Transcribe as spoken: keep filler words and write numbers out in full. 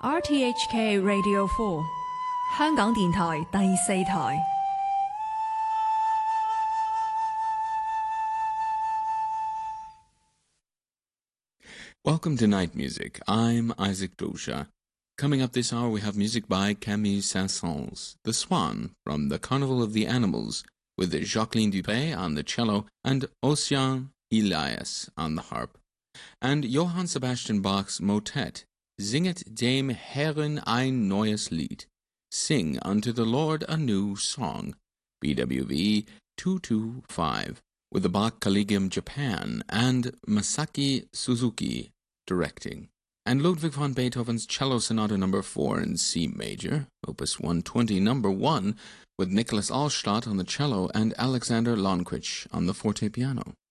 R T H K Radio four， 香港電台第四台。 Welcome to Night Music. I'm Isaac Dosha. Coming up this hour, we have music by Camille Saint-Saëns, The Swan, from the Carnival of the Animals, with Jacqueline Dupé on the cello and Ossian Elias on the harp. And Johann Sebastian Bach's motet, Singet dem Herrn ein neues Lied, Sing unto the Lord a new song, B W V two two five, with the Bach Collegium Japan and Masaki Suzuki directing. And Ludwig van Beethoven's Cello Sonata number four in C major, Opus one twenty number one, with Nicholas Allstadt on the cello and Alexander Lonquich on the forte piano.